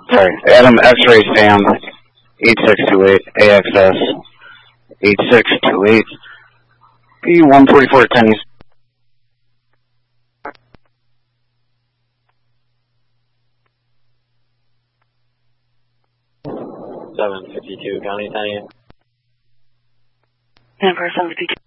Sorry, Adam X-ray Sam, 8628, AXS, 8628, P144 10. 752, County 10. Denver 752.